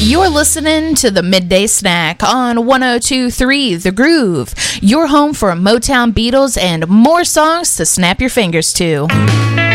You're listening to the Midday Snack on 102.3 The Groove, your home for Motown, Beatles, and more songs to snap your fingers to.